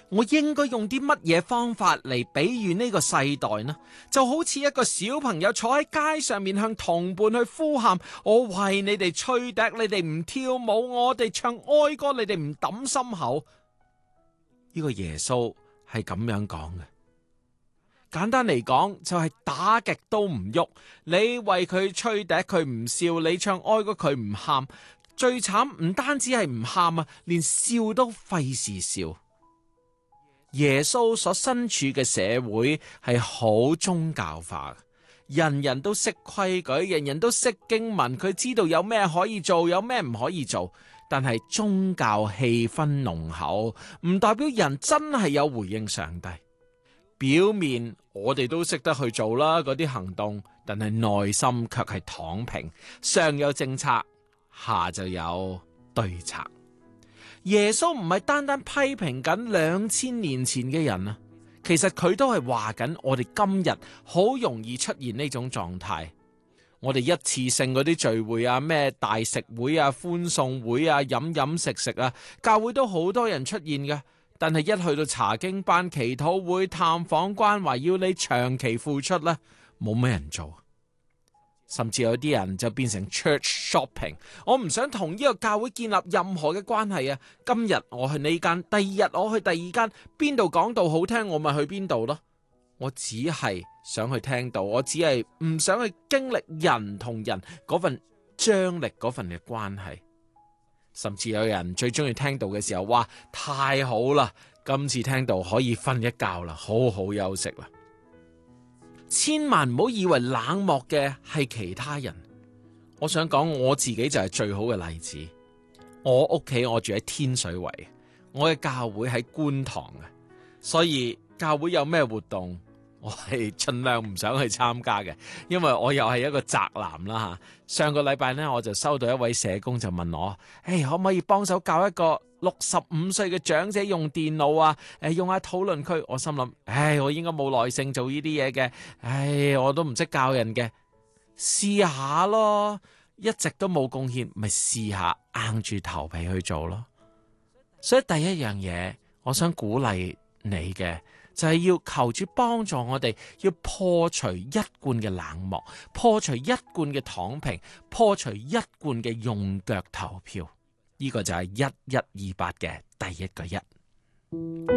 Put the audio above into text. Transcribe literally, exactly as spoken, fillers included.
我應該用啲乜嘢方法嚟比喻呢個世代呢？就好似一個小朋友坐喺街上面向同伴去呼喊：我為你哋吹笛，你哋唔跳舞；我哋唱哀歌，你哋唔揼心口。呢個耶穌係咁樣講嘅。簡單嚟講，就係打極都唔喐。你為佢吹笛，佢唔笑；你唱哀歌，佢唔喊。最慘唔單止係唔喊啊，連笑都費事笑。耶穌所身處嘅社會係好宗教化，人人都識規矩，人人都識經文，佢知道有咩可以做，有咩唔可以做。但係宗教氣氛濃厚，唔代表人真係有回應上帝。表面我哋都識得去做啦，嗰啲行動，但係內心卻係躺平，上有政策，下就有對策。耶穌唔係單單批評緊兩千年前嘅人啊，其實佢都係話緊我哋今日好容易出現呢種狀態。我哋一次性嗰啲聚會啊，咩大食會啊、歡送會啊、飲飲食食啊，教會都好多人出現嘅。但係一去到查經班、祈禱會、探訪關懷，要你長期付出呢，冇咩人做。甚至有啲人就變成 church shopping。我唔想同呢個教會建立任何嘅關係啊！今日我去呢間，第二日我去第二間，邊度講道好聽，我咪去邊度咯。我只係想去聽道，我只係唔想去經歷人同人嗰份張力嗰份嘅關係。甚至有人最中意聽道嘅時候，哇，太好啦！今次聽道可以瞓一覺啦，好好休息啦。千萬唔好以為冷漠嘅係其他人。我想講我自己就係最好嘅例子。我屋企我住喺天水圍，我嘅教會喺觀塘嘅，所以教會有咩活動，我係盡量唔想去參加嘅，因為我又係一個宅男啦吓。上個禮拜呢，我就收到一位社工就問我：誒，可唔可以幫手教一個六十五歲嘅長者用電腦啊？誒，用下討論區。我心諗，唉，我應該冇耐性做呢啲嘢嘅，唉，我都唔識教人嘅，試下咯。一直都冇貢獻，咪試下硬住頭皮去做咯。所以第一樣嘢，我想鼓勵你嘅就係要求主幫助我哋，要破除一貫嘅冷漠，破除一貫嘅躺平，破除一貫嘅用腳投票。呢個就係一一二八嘅第一個一。